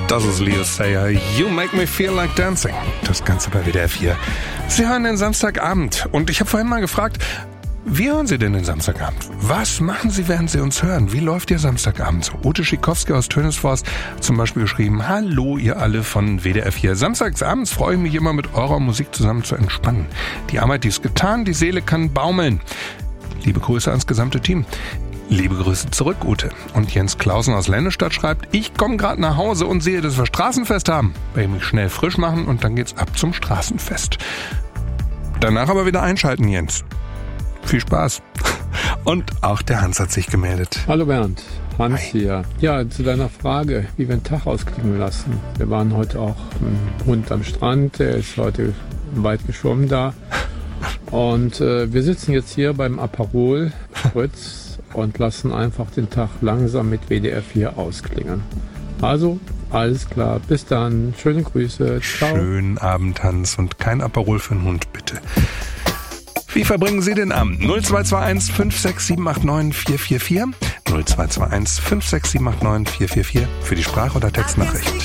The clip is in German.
Das ist Leo Sayer. You make me feel like dancing. Das Ganze bei WDR 4. Sie hören den Samstagabend. Und ich habe vorhin mal gefragt, wie hören Sie denn den Samstagabend? Was machen Sie, während Sie uns hören? Wie läuft Ihr Samstagabend so? Ute Schikowski aus Tönisforst hat zum Beispiel geschrieben: Hallo ihr alle von WDR 4. Samstagsabends freue ich mich immer mit eurer Musik zusammen zu entspannen. Die Arbeit, die ist getan, die Seele kann baumeln. Liebe Grüße ans gesamte Team. Liebe Grüße zurück, Ute. Und Jens Klausen aus Lennestadt schreibt: Ich komme gerade nach Hause und sehe, dass wir Straßenfest haben. Werde mich schnell frisch machen und dann geht's ab zum Straßenfest. Danach aber wieder einschalten, Jens. Viel Spaß. Und auch der Hans hat sich gemeldet. Hallo Bernd, Hans Hi. hier. Ja, zu deiner Frage, wie wir den Tag ausklingen lassen. Wir waren heute auch mit dem Hund am Strand, der ist heute weit geschwommen da. Und wir sitzen jetzt hier beim Aperol Fritz und lassen einfach den Tag langsam mit WDR 4 ausklingen. Also, alles klar, bis dann, schöne Grüße, ciao. Schönen Abend, Hans, und kein Aperol für den Hund, bitte. Wie verbringen Sie den Abend? 0221 56789 444 0221 56789 444 für die Sprach- oder Textnachricht.